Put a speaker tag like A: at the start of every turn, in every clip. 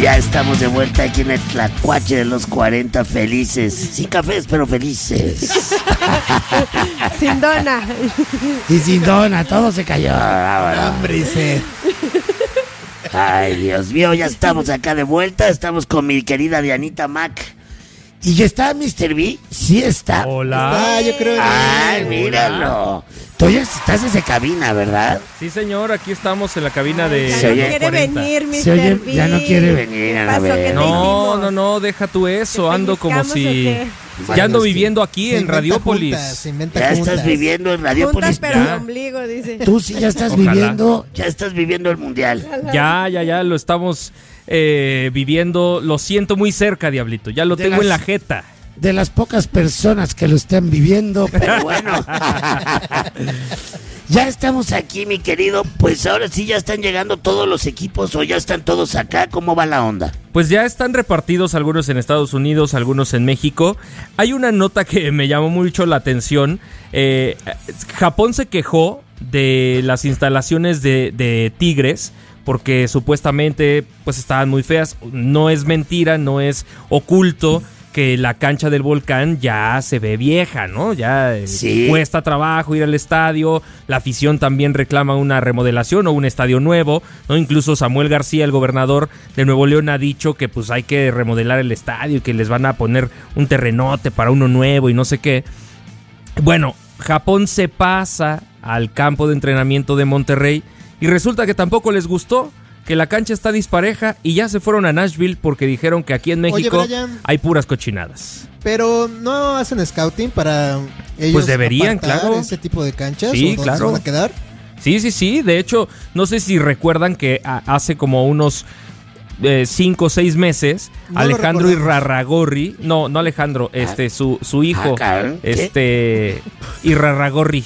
A: Ya estamos de vuelta aquí en el Tlacuache de los 40 felices. Sin cafés, pero felices.
B: Sin dona.
A: Y sin dona, todo se cayó.
C: Hambre y sed.
A: Ay, Dios mío, ya estamos acá de vuelta. Estamos con mi querida Dianita Mac. ¿Y ya está Mr. B? Sí está.
D: Hola.
C: Yo creo.
A: Ay, míralo. Tú ya estás desde cabina, ¿verdad?
D: Sí, señor, aquí estamos en la cabina de...
B: Ya
A: Se
B: no
A: oye
B: quiere
D: 40.
B: venir, Mr.
A: Se oye,
B: B.
A: ya no quiere venir,
B: ¿Qué
A: a
B: pasó?
A: ver.
B: ¿Qué te
D: No,
B: hicimos?
D: no, deja tú eso.
B: ¿Te
D: Ando como
B: pellizcamos
D: si...
B: o qué?
D: Ya ando
C: Bueno, es que
D: viviendo aquí
C: se
D: en
C: inventa
D: Radiópolis.
C: juntas, se inventa
A: Ya
C: juntas.
A: estás viviendo en
B: Juntas
A: Radiópolis.
B: pero el
D: Ya.
B: ombligo, dice.
A: Tú sí ya estás
D: Ojalá.
A: viviendo el mundial.
D: Ya, lo estamos viviendo. Lo siento muy cerca, Diablito. Ya lo
A: De
D: tengo
A: las-
D: en la jeta.
A: De las pocas personas que lo están viviendo, pero bueno. Ya estamos aquí, mi querido. Pues ahora sí ya están llegando todos los equipos o ya están todos acá. ¿Cómo va la onda?
D: Pues ya están repartidos algunos en Estados Unidos, algunos en México. Hay una nota que me llamó mucho la atención. Japón se quejó de las instalaciones de Tigres porque supuestamente pues estaban muy feas. No es mentira, no es oculto que la cancha del Volcán ya se ve vieja, ¿no? Ya
A: Sí.
D: cuesta trabajo ir al estadio, la afición también reclama una remodelación o un estadio nuevo, ¿no? Incluso Samuel García, el gobernador de Nuevo León, ha dicho que pues hay que remodelar el estadio y que les van a poner un terrenote para uno nuevo y no sé qué. Bueno, Japón se pasa al campo de entrenamiento de Monterrey y resulta que tampoco les gustó, que la cancha está dispareja y ya se fueron a Nashville porque dijeron que aquí en México
C: Oye, Brian.
D: hay puras cochinadas.
C: Pero no hacen scouting para ellos.
D: Pues deberían,
C: apartar
D: claro.
C: ese tipo de canchas.
D: Sí,
C: ¿o dónde
D: claro.
C: se van a quedar?
D: Sí. De hecho, no sé si recuerdan que hace como unos 5 o 6 meses,
C: No lo
D: Alejandro
C: recordamos.
D: Irarragorri, no Alejandro, su hijo,
A: cabrón.
D: Irarragorri.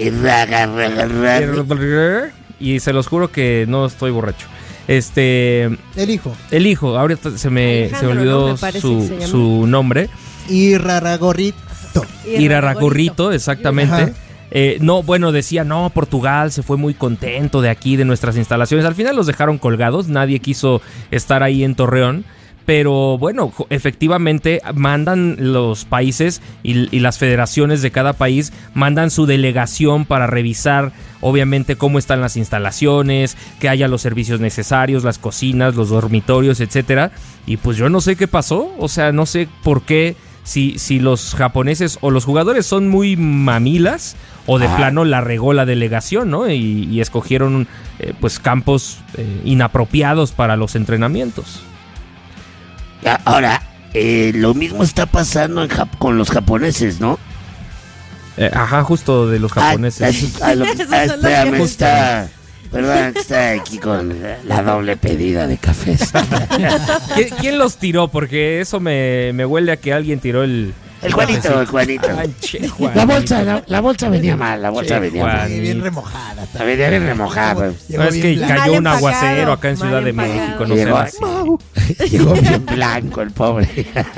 A: Y
D: Y se los juro que no estoy borracho.
C: El hijo.
D: El hijo, ahorita se me
B: Alejandro,
D: olvidó
B: ¿no? Me parece que se llama.
D: su nombre.
C: Y Raragorrito.
D: Irarragorrito, exactamente.
C: Ajá.
D: No, bueno, decía, no, Portugal se fue muy contento de aquí, de nuestras instalaciones. Al final los dejaron colgados, nadie quiso estar ahí en Torreón. Pero bueno, efectivamente mandan los países y las federaciones de cada país, mandan su delegación para revisar obviamente cómo están las instalaciones, que haya los servicios necesarios, las cocinas, los dormitorios, etcétera. Y pues yo no sé qué pasó, o sea, no sé por qué, si los japoneses o los jugadores son muy mamilas o de plano la regó la delegación, ¿no? Y escogieron pues campos inapropiados para los entrenamientos.
A: ahora, lo mismo está pasando con los japoneses, ¿no?
D: Ajá, justo de los japoneses.
B: Esos son los
A: Espérame,
B: que
A: está... Perdón, que está aquí con la doble pedida de cafés.
D: ¿Quién los tiró? Porque eso me huele a que alguien tiró el...
A: El Juanito, el Juanito.
D: Ay, che, Juanito.
A: La bolsa venía mal, la bolsa
D: Che,
A: venía
D: Juan.
A: mal.
C: Y bien remojada.
A: La venía bien remojada. pues.
C: Llegó
D: No, es
C: bien
D: que
C: blanco.
D: cayó
B: Mal
D: un aguacero
B: empacado,
D: acá en
B: mal
D: Ciudad de
B: empacado.
D: México, no sé.
A: Llegó, llegó bien blanco el pobre.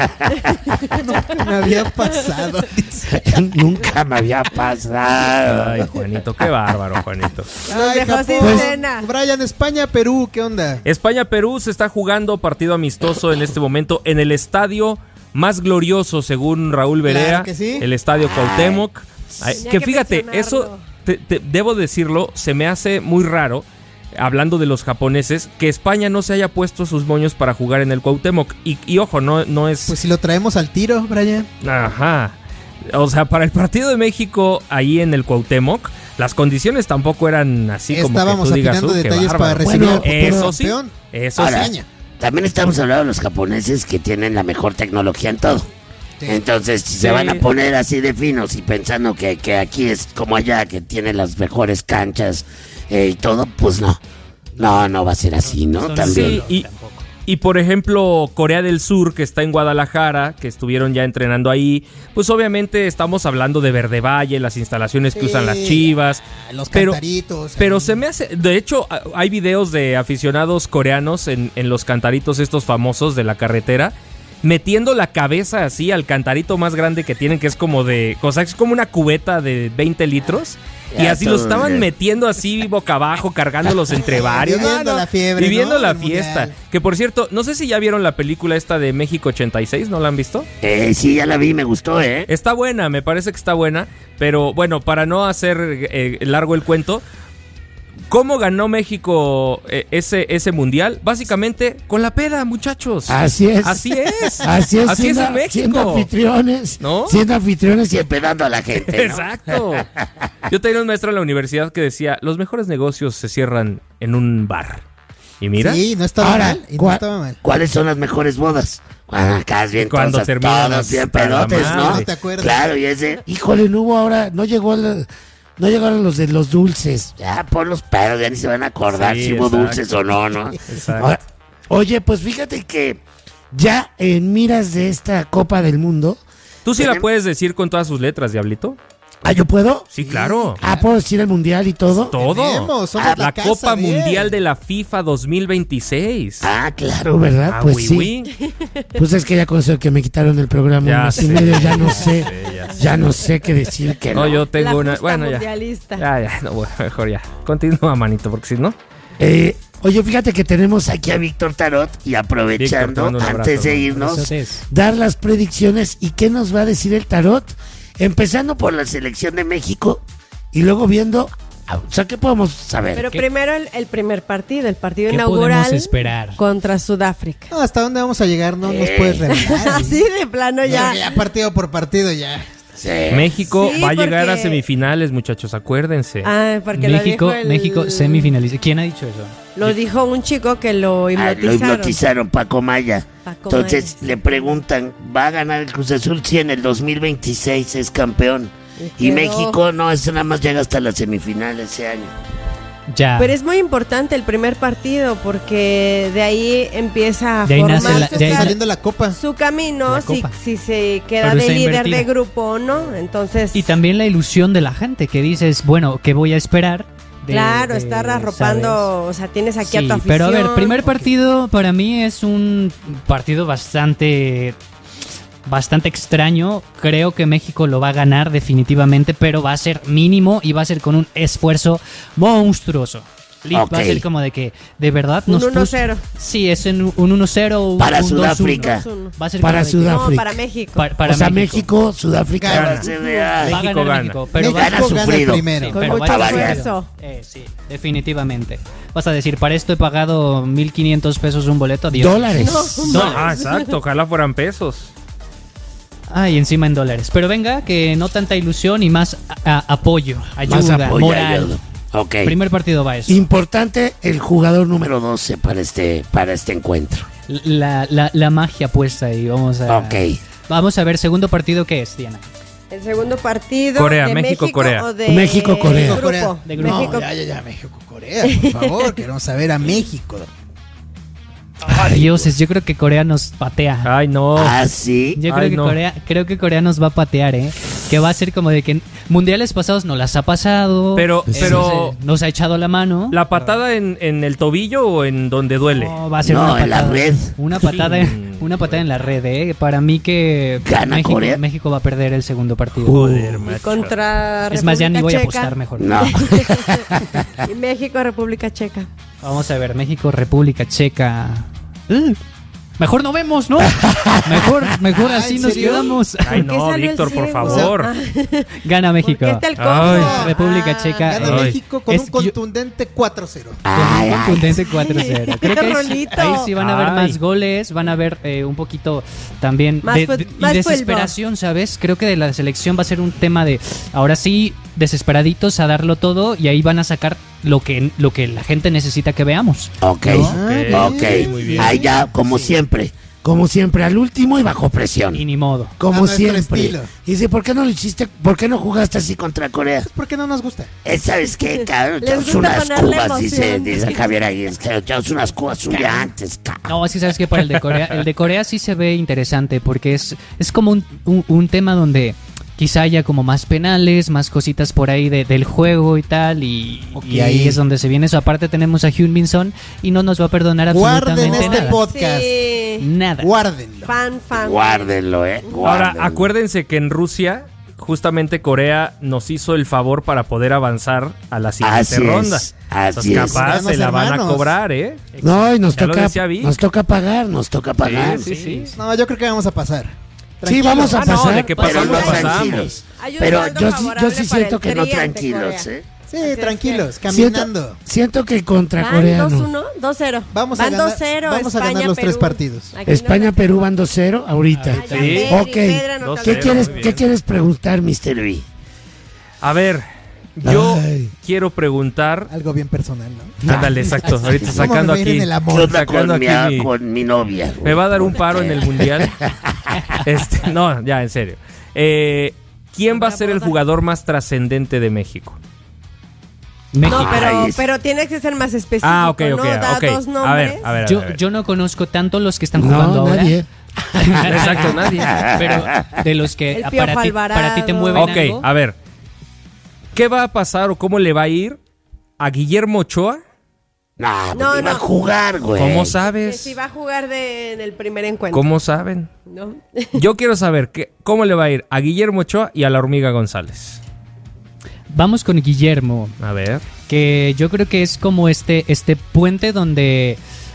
C: Me había pasado. dice.
A: Nunca me había pasado.
D: Ay, Juanito, qué bárbaro, Juanito.
C: Ay,
B: dejó sin
C: Japón.
B: cena.
C: Brian, España, Perú, ¿qué onda?
D: España-Perú se está jugando partido amistoso en este momento en el estadio más glorioso, según Raúl Berea,
C: Claro que sí.
D: el estadio Cuauhtémoc. Ay,
B: Tenía
D: que
B: que
D: fíjate,
B: mencionarlo.
D: eso debo decirlo, se me hace muy raro, hablando de los japoneses, que España no se haya puesto sus moños para jugar en el Cuauhtémoc. Y ojo, no es...
C: Pues si lo traemos al tiro, Brian.
D: Ajá. O sea, para el partido de México ahí en el Cuauhtémoc, las condiciones tampoco eran así como
C: Estábamos
D: que tú digas,
C: afinando
D: qué
C: detalles para
D: bárbaro.
C: recibir
A: Bueno,
C: al futuro
D: eso sí,
C: campeón.
D: eso
A: Ahora,
D: sí.
A: también estamos hablando de los japoneses que tienen la mejor tecnología en todo.
C: Sí.
A: Entonces, si
D: Sí.
A: se van a poner así de finos y pensando que aquí es como allá, que tiene las mejores canchas y todo, pues no. No va a ser así, ¿no? También.
D: Sí, y por ejemplo, Corea del Sur, que está en Guadalajara, que estuvieron ya entrenando ahí, pues obviamente estamos hablando de Verde Valle, las instalaciones que
C: Sí,
D: usan las Chivas.
C: Los
D: Pero-
C: cantaritos.
D: Pero
C: ahí.
D: se me hace... De hecho, hay videos de aficionados coreanos en los cantaritos estos famosos de la carretera, metiendo la cabeza así al cantarito más grande que tienen, que es como de... O sea, es como una cubeta de 20 litros, Y
A: Ya
D: así lo
A: todos,
D: estaban
A: ya.
D: metiendo así boca abajo, cargándolos entre varios.
C: Viviendo la fiebre,
D: Viviendo
C: ¿no?
D: la
C: El
D: fiesta.
C: mundial.
D: Que por cierto, no sé si ya vieron la película esta de México 86, ¿no la han visto?
A: Sí, ya la vi, me gustó, ¿eh?
D: Está buena, me parece que está buena. Pero bueno, para no hacer largo el cuento, ¿cómo ganó México ese mundial? Básicamente con la peda, muchachos.
A: Así es.
D: Así es.
A: Así es,
D: Así es
A: siendo,
D: en México.
A: siendo anfitriones,
D: ¿No?
A: siendo anfitriones y empedando a la gente, ¿no?
D: Exacto. Yo tenía un maestro en la universidad que decía, los mejores negocios se cierran en un bar. Y mira,
C: Sí, no estaba
A: Ahora,
C: mal. Y no estaba mal.
A: ¿cuáles son las mejores bodas? Cuando acá es bien
D: Cuando
A: todas,
D: terminan
A: todos bien
D: hasta la
A: pedotes, ¿no?
D: madre.
C: ¿Te acuerdas?
A: Claro, y ese, híjole, no hubo ahora, no llegaron los de los dulces. Ya, por los pedos, ya ni se van a acordar
D: Sí,
A: si hubo
D: exacto.
A: dulces o no, ¿no?
D: Exacto.
A: Ahora, oye, pues fíjate que ya en miras de esta Copa del Mundo.
D: ¿Tú sí la
A: tenemos-
D: puedes decir con todas sus letras, Diablito?
A: Ah, ¿yo puedo?
D: Sí, claro.
A: Ah, ¿puedo decir el mundial y todo?
D: Todo.
C: Tenemos, somos
D: La
C: casa
D: Copa
C: de-
D: Mundial de la FIFA 2026.
A: Ah, claro, ¿verdad?
D: Ah,
A: pues
D: oui,
A: sí.
D: oui.
A: Pues es que ya con eso que me quitaron el programa
D: Ya
A: un mes y
D: sé.
A: medio, ya no sé.
D: ya sé.
A: Ya no sé qué decir que no.
D: No, yo
B: La
D: tengo una...
B: justa
D: Bueno, ya.
B: mundialista.
D: Ya, no, bueno, mejor ya. Continúa, manito, porque si no...
A: Oye, fíjate que tenemos aquí a Víctor Tarot y
D: Víctor, te
A: aprovechando,
D: mando un abrazo,
A: antes de
D: hermano.
A: irnos,
E: Besotes.
A: dar las predicciones y qué nos va a decir el Tarot, empezando por la selección de México y luego viendo, o sea, ¿qué podemos saber?
B: Pero
E: ¿Qué-
B: primero el primer partido, el partido
E: ¿Qué
B: inaugural
E: podemos esperar?
B: contra Sudáfrica.
C: No, ¿hasta dónde vamos a llegar? No nos puedes revelar.
B: Así de plano
C: Ya.
B: ya.
C: Ya partido por partido ya.
A: Sí.
D: México
B: Sí,
D: va a llegar a
B: porque-
D: semifinales, muchachos, acuérdense.
B: Ah, porque
E: México,
B: lo dijo
E: México semifinalista. ¿Quién ha dicho eso?
B: Lo dijo un chico que lo
A: Ah, lo
B: hipnotizaron.
A: hipnotizaron, Paco Maya.
B: Paco
A: Entonces
B: Maya.
A: le preguntan, ¿va a ganar el Cruz Azul? Sí, en el 2026 es campeón. Y
B: quedó.
A: México no, eso nada más llega hasta la semifinal ese año.
E: Ya.
B: Pero es muy importante el primer partido porque de ahí empieza a
E: De ahí nace
B: formar
E: la-
B: su,
E: de ahí-
C: Saliendo la copa.
B: su camino,
E: La
B: si,
E: copa.
B: si se queda
E: Pero
B: de
E: está
B: líder
E: invertida.
B: de grupo o no. Entonces,
E: Y también la ilusión de la gente que dices, bueno, ¿qué voy a esperar?
B: claro, estar arropando, o sea, tienes aquí a tu afición.
E: pero a ver, primer partido para mí es un partido bastante extraño. Creo que México lo va a ganar definitivamente, pero va a ser mínimo y va a ser con un esfuerzo monstruoso.
A: Ok.
E: Va a ser como de que, de verdad,
B: Un
E: nos puso-
B: 1-0.
E: Sí, es un 1-0 o un
A: Para
E: 2-1.
A: Sudáfrica.
B: 2-1.
E: Va a ser
A: Para
E: como de que-
A: Sudáfrica.
B: No, para México.
E: para
A: o sea,
E: México.
A: México, Sudáfrica
C: Gana.
A: va a ser de... ay,
E: Va a
D: México
E: ganar
D: gana.
E: México, pero va
A: Gana
C: México gana el
A: sufrido.
C: primero.
E: Sí,
B: Con
E: pero
B: mucho
E: va a ser
B: esfuerzo.
E: Sí, definitivamente. Vas a decir, para esto he pagado 1,500 pesos un boleto. Adiós.
A: Dólares.
D: Ah, exacto, ojalá fueran pesos.
E: Ay, encima en dólares. Pero venga, que no tanta ilusión y más apoyo, ayuda,
A: Más apoyo,
E: moral.
A: ayuda. Ok.
E: Primer partido va eso.
A: Importante el jugador número 12 para este encuentro.
E: La magia puesta ahí. Vamos a ver, segundo partido, ¿qué es, Diana?
B: El segundo partido
D: Corea,
B: de
D: México-Corea.
B: o de
A: México-Corea.
B: grupo.
E: De grupo.
B: México.
C: No, ya, México-Corea, por favor. Queremos saber a México.
E: Dioses, yo creo que Corea nos patea.
D: Ay, no.
A: Ah, sí.
E: Yo
D: Ay, no.
E: creo que Corea nos va a patear, ¿eh? Que va a ser como de que mundiales pasados no las ha pasado.
D: Pero
E: nos ha echado la mano.
D: ¿la patada en el tobillo o en donde duele?
E: No, va a ser
A: No,
E: una
A: en la
E: patada.
A: red.
E: Una patada en la red, ¿eh? Para mí que
A: ¿Gana Corea?
E: México va a perder el segundo partido.
D: Joder,
B: Y
D: macho.
B: contra
E: Es más, ya ni voy
B: República
E: a
B: Checa.
E: apostar mejor.
A: No.
B: Y México, República Checa.
E: Vamos a ver, México, República Checa. Mejor no vemos, ¿no? Mejor
C: Ah,
E: así
C: ¿en
E: nos
C: serio?
E: quedamos.
D: Ay,
B: ¿Por qué
D: no,
B: salió el
D: Víctor, por
B: ciego?
D: favor.
B: Ah,
E: Gana México.
B: ¿por qué está el
D: Ay,
B: cojo?
E: República Checa.
C: Gana
D: Ay.
C: México con
E: Es-
C: un contundente 4-0.
A: Ay,
E: Con un
A: ay.
E: contundente 4-0. Creo que
B: Rolito.
E: ahí sí van a haber
D: Ay.
E: más goles, van a haber un poquito también
B: Más
E: de
B: más
E: y desesperación, ¿sabes? Creo que de la selección va a ser un tema de ahora sí desesperaditos a darlo todo y ahí van a sacar lo que la gente necesita que veamos.
A: Ok. Ok.
D: muy bien.
A: Ahí ya, como siempre. Como siempre, al último y bajo presión.
E: Y ni modo.
A: Como
C: A nuestro
A: siempre.
C: estilo.
A: Y dice, ¿por qué no lo hiciste? ¿Por qué no jugaste así contra Corea?
C: ¿Por qué no nos gusta?
A: ¿Sabes qué, cabrón?
B: Les
A: Echamos
B: gusta
A: unas
B: ponerle
A: cubas, dice
B: emoción.
A: Javier Aguirre. Echamos unas cubas un día antes, cabrón.
E: No, es que sabes que para el de Corea sí se ve interesante porque es como un tema donde quizá haya como más penales, más cositas por ahí del juego y tal y ahí es donde se viene eso. Aparte tenemos a Hyun Min Son y no nos va a perdonar
C: Guarden
E: absolutamente
C: este
E: nada.
C: podcast.
B: Sí.
E: Nada.
C: Guárdenlo.
B: Fan.
A: Guárdenlo,
D: Ahora,
A: Guárdenlo.
D: acuérdense que en Rusia justamente Corea nos hizo el favor para poder avanzar a la siguiente ronda.
A: Así es.
D: Capaz se la van a cobrar, ¿eh?
A: No, y nos
D: Ya lo
A: toca
D: decía Vic.
A: pagar.
D: Sí.
C: No, yo creo que vamos a pasar.
A: Sí, vamos a
D: Ah, no,
A: pasar,
D: de que
A: pero
D: pasamos,
A: no
D: pasamos.
A: tranquilos.
B: Hay un
A: Pero
B: saldo
A: yo
B: favorable
A: sí
B: para
A: siento
B: el
A: que no
B: Tri ante
A: tranquilos,
B: Corea.
A: ¿eh?
C: Sí,
B: Así es
C: tranquilos,
B: que-
C: caminando.
A: Siento que contra
B: Van
A: Corea no.
B: 2-1, 2-0.
C: Vamos a
B: Van
C: ganar,
B: 2-0.
C: vamos a ganar los tres partidos.
A: España-Perú van 2-0 ahorita.
D: Sí.
A: Ok. ¿Qué
D: 2-0, muy bien.
A: ¿Qué quieres preguntar, Mr. B?
D: A ver, yo
A: Ay.
D: quiero preguntar...
C: Algo bien personal, ¿no?
D: Ándale, exacto. Ahorita
C: ¿Cómo
D: sacando
C: me va a ir
D: aquí...
C: en el amor?
A: ¿Qué onda
D: Sacando
A: con
D: aquí mi-
A: con mi novia?
D: Me va a dar un paro en el Mundial. No, ya, en serio. ¿Quién va a ser el jugador más trascendente de México?
E: México.
B: No,
A: Ay,
B: pero tiene que ser más específico.
D: Ah, ok,
B: ¿no? Da
D: ok.
B: dos
D: A ver,
B: nombres.
D: a ver.
E: Yo no conozco tanto los que están jugando
A: No,
E: ahora.
A: nadie.
D: Exacto, nadie.
E: Pero de los que
B: El Piojo
E: para ti te
B: Alvarado.
E: mueven
D: Ok,
E: algo.
D: a ver. ¿Qué va a pasar o cómo le va a ir a Guillermo Ochoa?
A: No,
B: No,
A: iba a
B: no.
A: jugar, güey.
D: ¿Cómo
B: Que
D: sabes?
B: si va a jugar en el primer encuentro.
D: ¿Cómo saben?
B: ¿No?
D: Yo quiero saber cómo le va a ir a Guillermo Ochoa y a la Hormiga González.
E: Vamos con Guillermo,
D: A ver.
E: que yo creo que es como este puente donde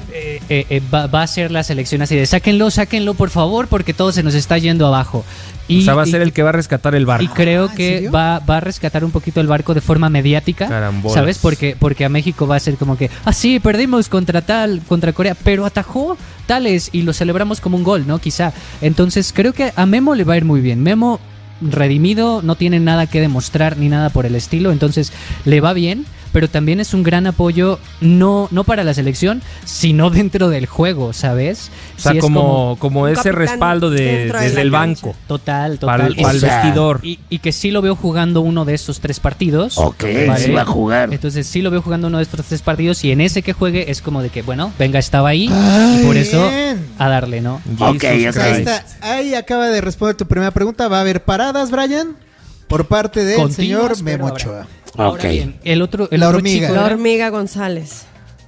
E: va a ser la selección así de sáquenlo por favor porque todo se nos está yendo abajo.
D: O sea, va a ser el que va a rescatar el barco.
E: Y creo
C: ¿en
E: que
C: serio?
E: va a rescatar un poquito el barco de forma mediática,
D: Carambolas.
E: ¿sabes? Porque a México va a ser como que, sí, perdimos contra Corea, pero atajó tales y lo celebramos como un gol, ¿no? Quizá. Entonces creo que a Memo le va a ir muy bien. Memo redimido, no tiene nada que demostrar ni nada por el estilo, entonces le va bien, pero también es un gran apoyo no para la selección, sino dentro del juego, ¿sabes?
D: O sea,
E: Sí, es
D: como
B: un
D: ese
B: capitán
D: respaldo
B: dentro de
D: desde
B: la
D: el
B: cancha.
D: banco.
E: Total.
D: Para el
A: O sea,
D: vestidor.
E: Y que sí lo veo jugando uno de estos tres partidos.
A: Ok,
E: ¿vale?
A: sí va a jugar.
E: Entonces sí lo veo jugando uno de estos tres partidos y en ese que juegue es como de que, bueno, venga, estaba ahí
A: Ay,
E: y por eso
C: bien.
E: a darle, ¿no?
A: Ok,
D: Jesus
A: o sea,
C: Ahí
D: Christ.
C: está, ahí acaba de responder tu primera pregunta. ¿Va a haber paradas, Brian? Por parte del
E: Continuas,
C: señor
E: pero
C: Memo
E: habrá.
C: Ochoa.
E: Ahora
A: Ok.
E: bien, el otro
C: La
E: otro
C: hormiga.
E: chico
B: La
E: era
B: Hormiga González.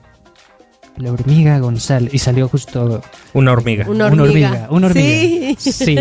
E: la hormiga González y salió justo
D: Una hormiga.
B: Una
E: una
B: hormiga.
E: hormiga, una hormiga.
B: Sí.
E: Sí.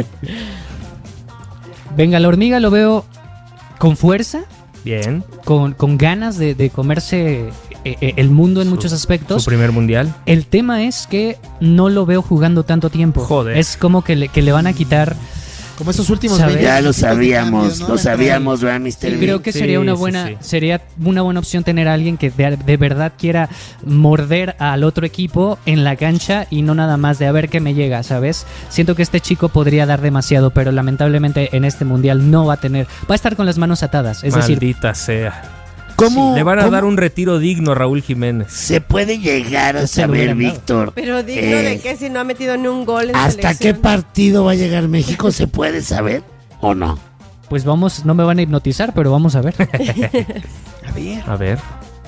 E: Venga, la hormiga lo veo con fuerza,
D: Bien.
E: con ganas de comerse el mundo en muchos aspectos.
D: Su primer mundial.
E: El tema es que no lo veo jugando tanto tiempo.
D: Joder.
E: Es como que le van a quitar.
C: Como esos últimos
E: ¿Sabes?
C: 20
A: Ya lo
C: minutos de
A: sabíamos,
C: cambio, ¿no?
A: lo sabíamos, ¿verdad, Mr.
E: Y
A: B?
E: creo que
D: Sí,
E: sería una
D: sí,
E: buena
D: sí.
E: sería una buena opción tener a alguien que de verdad quiera morder al otro equipo en la cancha y no nada más de a ver qué me llega, ¿sabes? Siento que este chico podría dar demasiado, pero lamentablemente en este mundial no va a tener, va a estar con las manos atadas, es decir,
D: Maldita sea.
A: ¿Cómo,
D: Le van a
A: cómo
D: dar un retiro digno a Raúl Jiménez.
A: se puede llegar a
E: Se lo
A: saber,
E: hubieran dado.
A: Víctor?
B: Pero digno
A: eh,
B: de que si no ha metido ni un gol en
A: ¿Hasta qué
B: selección.
A: partido va a llegar México? ¿Se puede saber o no?
E: pues vamos, no me van a hipnotizar, pero vamos a ver.
D: A ver.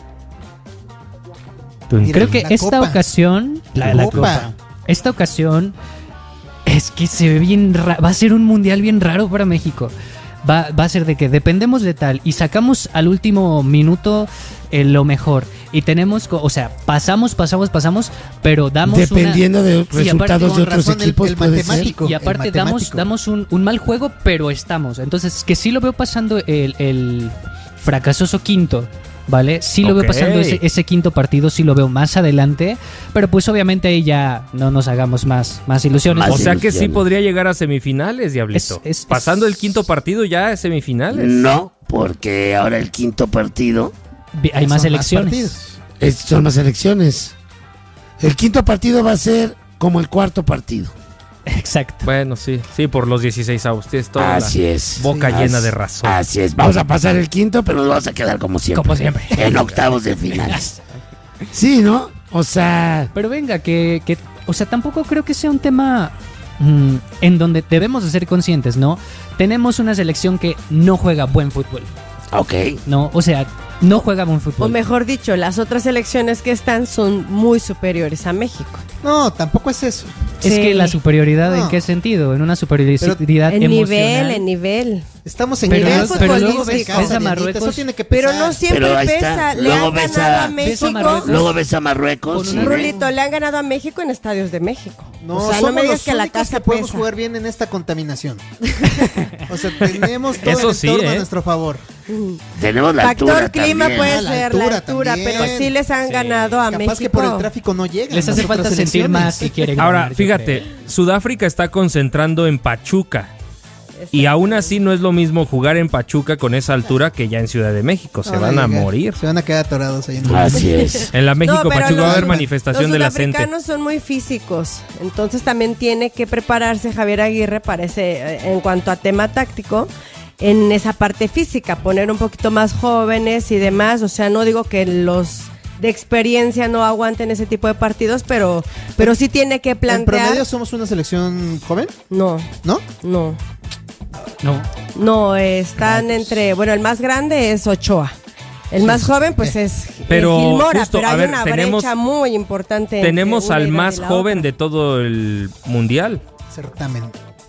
C: Mira,
E: Creo que
C: la
E: esta
C: copa.
E: ocasión, la
C: Copa.
E: copa. Esta ocasión es que se ve bien va a ser un mundial bien raro para México. Va a ser de que dependemos de tal y sacamos al último minuto lo mejor y tenemos, o sea, pasamos, pero damos
A: Dependiendo de
E: Sí,
A: resultados
C: con
A: de otros
C: razón,
A: equipos
C: el
A: puede ser.
C: matemático.
E: y aparte
C: el matemático.
E: damos un mal juego, pero estamos. Entonces, que sí lo veo pasando el fracasoso quinto, ¿vale? Sí lo
D: Ok.
E: veo pasando ese quinto partido, sí lo veo más adelante, pero pues obviamente ahí ya no nos hagamos más ilusiones.
A: Más
D: O sea que sí
A: ilusiones.
D: podría llegar a semifinales, Diablito. Pasando el quinto partido ya a semifinales.
A: No, porque ahora el quinto partido
E: Hay más
C: Son
E: elecciones.
C: partidos.
A: son más elecciones. El quinto partido va a ser como el cuarto partido.
E: Exacto.
D: Bueno, sí, por los 16avos. Tienes toda
A: Así
D: la
A: es.
D: boca
A: Sí.
D: llena de razón.
A: Así es. Vamos a pasar el quinto, pero nos vamos a quedar como siempre.
E: Como siempre.
A: En octavos de finales. Sí, ¿no? O sea,
E: Pero venga, o sea, tampoco creo que sea un tema en donde debemos de ser conscientes, ¿no? Tenemos una selección que no juega buen fútbol,
A: ok.
E: ¿no? O sea, no juega buen
B: O
E: fútbol.
B: mejor dicho, las otras selecciones que están son muy superiores a México.
C: No, tampoco es eso.
E: Es
B: Sí.
E: que la superioridad, ¿en
C: No.
E: qué sentido? En una superioridad
B: En
E: emocional.
B: nivel.
C: Estamos en
E: Pero
C: nivel
B: luego- pero luego
C: futbolístico,
E: ves a
C: Dianita,
E: Marruecos,
C: eso tiene que
B: Pero
C: pesar.
B: no siempre
A: Pero ahí
B: pesa.
A: está.
B: Le
A: Luego
B: han
A: ves
B: ganado
A: a-
B: a
E: ves a
B: México.
E: Marruecos.
A: Luego ves a Marruecos.
E: Con
A: sí,
E: una
A: ¿no?
B: Rulito, le han ganado a México en estadios de México.
C: No,
B: O sea, no
C: somos
B: me digas
C: los
B: que la
C: únicos
B: casa
C: que podemos
B: pesa.
C: jugar bien en esta contaminación. O sea, tenemos todo
D: Eso
C: el
D: sí,
C: entorno a
D: ¿eh?
C: nuestro favor.
A: Tenemos la
B: Factor
A: altura
B: clima
A: también.
B: puede
C: Ah, la
B: ser la
C: altura
B: altura,
C: también.
B: pero sí les han ganado a
C: Capaz
B: México.
C: que por el tráfico no llegan.
E: Les hace
C: las
E: falta
C: otras
E: sentir
C: selecciones.
E: más si quieren
D: Ahora,
E: ganar, yo
D: fíjate,
E: creo.
D: Sudáfrica está concentrando en Pachuca. Y aún así no es lo mismo jugar en Pachuca con esa altura que ya en Ciudad de México. Se
C: No
D: van a
C: llegar.
D: morir.
C: Se van a quedar atorados ahí en el
A: Así es.
D: En la México
B: No, pero
D: Pachuca va a haber
B: los-
D: manifestación de la
B: Los
D: gente.
B: sudafricanos son muy físicos, entonces también tiene que prepararse Javier Aguirre para en cuanto a tema táctico, en esa parte física, poner un poquito más jóvenes y demás. O sea, no digo que los de experiencia no aguanten ese tipo de partidos, pero sí tiene que
C: ¿En
B: plantear.
C: promedio somos una selección joven?
B: No,
C: ¿No?
B: no,
E: No,
B: no, están entre, bueno, el más grande es Ochoa. El más joven, pues es
D: Pero
B: Gilmora,
D: justo,
B: pero
D: a
B: hay
D: ver,
B: una
D: tenemos-
B: brecha muy importante. entre
D: Tenemos
B: una
D: al
B: y
D: más
B: la
D: joven
B: otra.
D: de todo el mundial.
C: Certamen.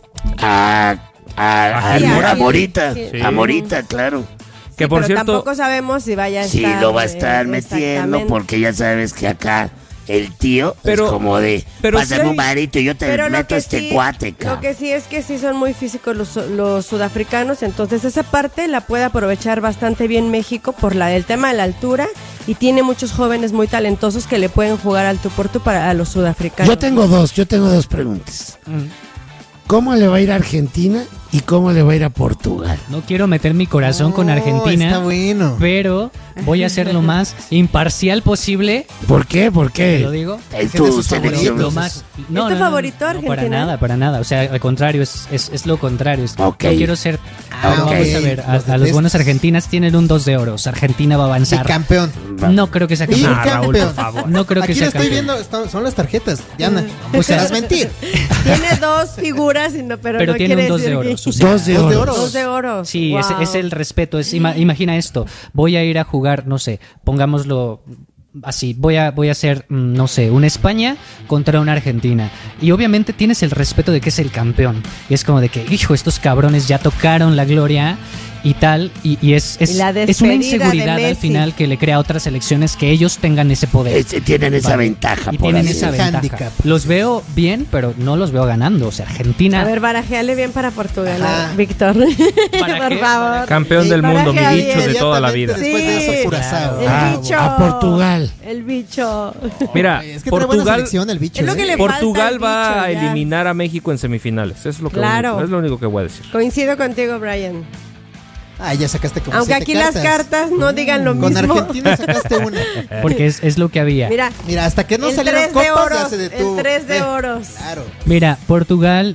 A: A
B: Gilmora.
A: Morita.
B: Sí.
A: A Morita, claro.
D: Que
B: Sí,
D: por
B: pero
D: cierto,
B: tampoco sabemos si vaya a
A: Sí,
B: estar.
A: lo va a estar metiendo
B: exactamente.
A: porque ya sabes que acá el tío
D: Pero-
A: es como de
D: pero
A: pásame
D: sí-
A: un varito y yo te
B: Pero lo
A: meto
B: que
A: a este
B: sí-
A: cuate,
B: Lo
A: cabrón.
B: que sí es que sí son muy físicos los sudafricanos, entonces esa parte la puede aprovechar bastante bien México por el tema de la altura, y tiene muchos jóvenes muy talentosos que le pueden jugar al tú por tú a los sudafricanos.
A: Yo tengo dos preguntas. ¿Cómo le va a ir a Argentina y cómo le va a ir a Portugal?
E: no quiero meter mi corazón con
C: Oh,
E: Argentina,
C: Está bueno.
E: pero voy a ser lo más imparcial posible.
A: ¿Por qué? ¿Por
E: ¿Te
A: qué?
E: lo digo?
A: En
C: Es de
A: tu
C: sus
A: selección.
C: favoritos.
E: Lo más,
B: tu favorito,
E: para
B: Argentina?
E: nada. O sea, al contrario, es lo contrario.
A: Ok.
E: Yo quiero ser.
C: Ah,
E: Vamos
C: ok.
E: a ver,
C: Los
E: a los buenos
C: detestas.
E: argentinas tienen un 2 de oro. O sea, Argentina va a avanzar.
C: Bicampeón.
E: No creo que sea
C: Y
E: campeón.
D: Ah, Raúl,
C: campeón.
D: por favor.
E: No creo que
C: Aquí
E: sea
C: lo estoy
E: campeón.
C: viendo, son las tarjetas. Diana, buscarás mentir.
B: Tiene dos figuras, pero
E: Pero
B: no
E: tiene
B: quiere
E: un 2 de
B: decir
E: oro.
B: que-
E: o sea,
A: Dos de
C: Dos de
A: oro.
C: oro.
B: Dos de oro.
E: Sí,
B: Wow.
E: es el respeto. Imagina esto. Voy a ir a jugar, no sé, pongámoslo así. Voy a hacer, no sé, una España contra una Argentina. Y obviamente tienes el respeto de que es el campeón. Y es como de que, hijo, estos cabrones ya tocaron la gloria y tal. Y es
B: la
E: una
B: despedida
E: inseguridad
B: de
E: al
B: Messi.
E: final que le crea a otras selecciones que ellos tengan ese poder.
A: Tienen esa
E: Vale.
A: ventaja.
E: Y
A: por
E: tienen
A: así
E: esa
A: decirlo.
E: ventaja.
C: Handicap.
E: Los veo bien, pero no los veo ganando. O sea, Argentina.
B: A ver, barajeale bien para Portugal,
C: Ajá.
B: Víctor.
E: ¿Para
B: Por
E: qué?
B: favor.
D: campeón del mundo, mi
B: Baraje
D: bicho de toda la vida.
C: Después de eso,
B: Sí.
C: Curazao.
B: El
A: Ah,
B: bicho.
A: a Portugal.
B: El bicho.
D: Mira,
C: Es que trae buena
D: Portugal,
C: selección el bicho.
B: Es lo que le
D: Portugal
B: falta
D: va
B: al
D: a
B: bicho, ya.
D: eliminar a México en semifinales. Eso es lo que
B: Claro.
D: es lo único que voy a decir.
B: Coincido contigo, Brian.
C: Ah, ya sacaste como
B: Aunque
C: 7
B: aquí las cartas no digan lo
C: Con
B: mismo.
C: Argentina sacaste una.
E: Porque es lo que había.
B: Mira,
C: Mira, hasta que no
B: el
C: salieron
B: 3 de
C: copas
B: oros.
C: ya se detuvo.
B: El 3 de oros.
C: Claro.
E: Mira, Portugal,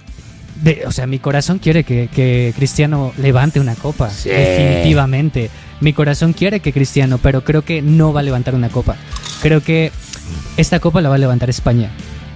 E: o sea, mi corazón quiere que Cristiano levante una copa,
A: Sí.
E: definitivamente. Mi corazón quiere que Cristiano, pero creo que no va a levantar una copa. Creo que esta copa la va a levantar España.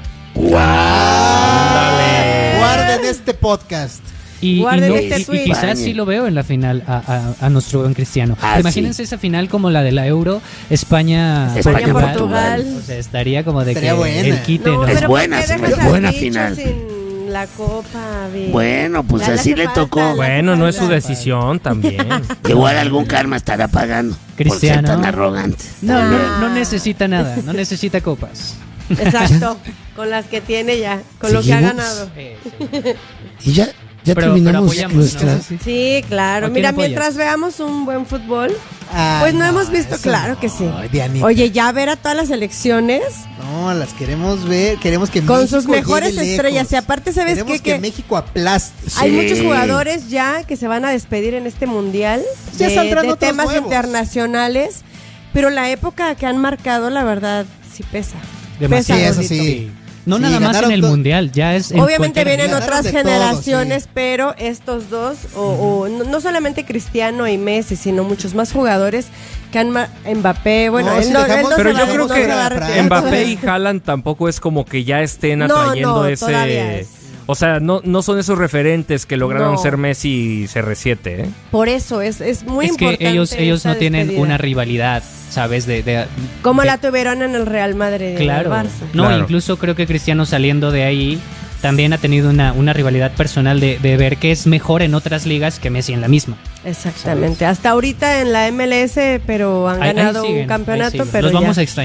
C: Guarden este podcast.
B: Guarden
E: No,
B: este
E: y
B: tweet.
E: quizás sí lo veo en la final a nuestro buen Cristiano.
A: Ah,
E: Pero imagínense esa final como la de la Euro, España-Portugal.
B: España-Portugal.
E: O sea, estaría como de
C: Estaría
E: que
C: buena.
E: el quite,
B: No,
E: ¿no?
A: Es
B: pero
A: buena,
B: ¿por qué
A: es
B: dejas al
A: buena
B: bicho
A: final.
B: sin la copa, Vic?
A: Bueno, pues
B: Ya le
A: así
B: hace
A: le
B: falta,
A: tocó.
B: le hace
D: Bueno, no es su
B: falta.
D: decisión también.
A: Igual algún karma estará pagando. Por
E: Cristiano.
A: ser tan arrogante.
E: No necesita nada, no necesita copas.
B: Exacto. Con las que tiene ya. Con lo que ha
A: ¿Seguimos?
B: ganado.
A: Y ya
E: Pero
A: terminamos
E: apoyamos,
A: nuestra...
E: ¿no?
B: Sí, claro.
E: ¿A quién
B: Mira,
E: apoyas?
B: mientras veamos un buen fútbol,
C: Ah,
B: pues no hemos visto,
C: eso
B: claro
C: no.
B: que sí.
C: Ay, Dianita.
B: Oye, ya ver a todas las selecciones
C: No, las queremos ver. Queremos que
B: con
C: México
B: sus mejores
C: llegue
B: estrellas.
C: lejos.
B: Y aparte, ¿sabes
C: Queremos
B: qué?
C: que
B: Que
C: México aplaste.
B: hay
A: Sí.
B: muchos jugadores ya que se van a despedir en este mundial
C: Ya saldrán
B: de
C: otros
B: temas
C: nuevos.
B: internacionales. Pero la época que han marcado, la verdad, sí pesa.
E: Demasiado.
B: Pesa,
C: eso
B: Gordito.
C: sí.
E: No
C: Sí,
E: nada más en
C: ganaron
E: el
C: to-
E: mundial, ya es en
B: Obviamente
E: cualquier
B: vienen
E: liga.
C: Ganaron
B: otras
C: de todo,
B: generaciones,
C: sí.
B: pero estos dos, o no solamente Cristiano y Messi, sino muchos más jugadores que han Mbappé, bueno,
C: No,
B: él
C: si
B: no,
C: dejamos-
B: él no
D: Pero
B: se
D: yo
B: va-
D: creo
B: no se va a
C: que
B: retirar
D: Mbappé
B: todavía.
D: y Haaland tampoco es como que ya estén
B: No,
D: atrayendo
B: no, todavía es.
D: O sea, no son esos referentes que lograron
B: No.
D: ser Messi y CR7, ¿eh?
B: Por eso es muy
E: Es
B: importante.
E: que ellos
B: esta
E: no tienen
B: despedida.
E: una rivalidad, ¿sabes?
B: Como
E: de-
B: la tuvieron en el Real Madrid,
E: Claro.
B: en el Barça.
E: No,
D: Claro.
E: incluso creo que Cristiano saliendo de ahí también ha tenido una rivalidad personal de ver que es mejor en otras ligas que Messi en la misma.
B: Exactamente. Hasta ahorita en la MLS, pero han
E: Ahí
B: ganado
E: siguen,
B: un campeonato,
E: ahí siguen.
B: pero
E: Los
B: ya.
E: vamos a extrañar.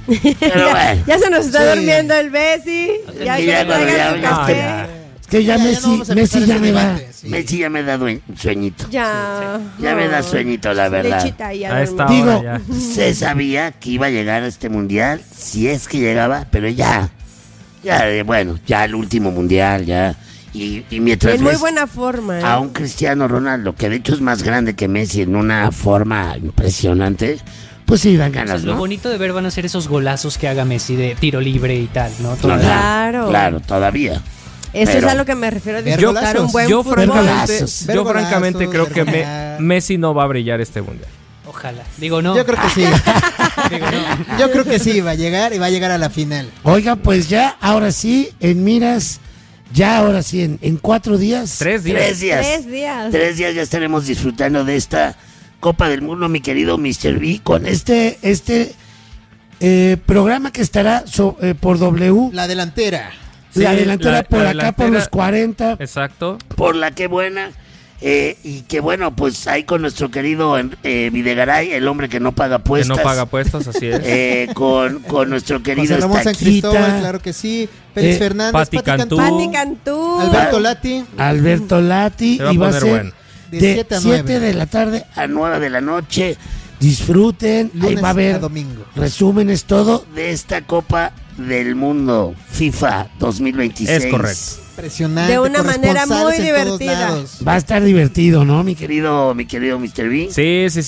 A: Pero bueno.
B: Ya se nos está
C: Sí.
B: durmiendo el Messi. Ya
A: Y
B: que
A: ya
B: le traigan
A: cuando
B: su
A: ya-
B: café.
D: ya.
A: Es que ya
C: Ya no
A: Messi,
C: vamos a
A: Messi
C: empezar
A: ya
C: ese
A: me da,
C: debate, sí.
A: Messi ya me da sueñito.
B: Ya.
A: Ya me da sueñito, la verdad.
B: Lechita y
D: A esta
B: dormir.
A: Digo,
D: Ahora ya.
A: se sabía que iba a llegar a este mundial, si es que llegaba, pero ya, bueno, ya el último mundial, ya. Y mientras
B: En muy
A: ves
B: buena forma.
A: a un Cristiano Ronaldo, que de hecho es más grande que Messi en una forma impresionante, pues sí dan ganas,
E: Lo
A: ¿no?
E: bonito de ver van a ser esos golazos que haga Messi de tiro libre y tal, ¿no? Todo-
A: Ajá,
B: Claro.
A: Claro, todavía.
B: Eso
A: pero-
B: es a lo que me refiero.
C: Ver
B: Disfrutar
C: golazos.
B: un buen
D: Yo
B: fútbol.
D: francamente,
A: golazos.
C: Ver
D: yo
C: golazos,
D: francamente creo
C: ver
D: que
C: ganar.
D: Messi no va a brillar este mundial.
E: Ojalá. Digo, no.
C: Yo creo que sí.
E: Digo, no.
C: Yo creo que sí, va a llegar y va a llegar a la final.
A: Oiga, pues ya, ahora sí, en miras, ya ahora sí, en 4 días.
D: 3 días.
A: 3 días.
B: 3 días.
A: 3 días ya estaremos disfrutando de esta Copa del Mundo, mi querido Mr. B, con este programa que estará por W,
C: La delantera.
D: Sí,
A: la delantera por
D: la
A: acá, por
D: delantera-
A: los 40,
D: Exacto.
A: por la que buena, y que bueno, pues ahí con nuestro querido Videgaray, el hombre que no paga
D: Que
A: puestas.
D: no paga puestos, así es.
A: Con nuestro querido
C: José Ramón San
A: Estaquita,
C: Cristóbal, claro que sí. Félix Fernández,
D: Pati
C: Pati
D: Cantú.
B: Pati Cantú.
C: Alberto Lati.
A: Alberto Lati,
D: Se va a
A: y va a
D: poner
A: ser
D: bueno.
C: De
A: de
C: 7 a
A: 7
C: 9.
A: de la tarde a 9 de la noche. Disfruten, ahí
C: Lunes
A: va a
C: a
A: haber
C: domingo.
A: resúmenes todo de esta Copa del Mundo FIFA 2026.
D: Es correcto.
C: Impresionante.
B: De una manera muy
C: corresponsales en todos
B: divertida.
C: lados.
A: Va a estar divertido, ¿no, mi querido Mr. B?
D: Sí, sí,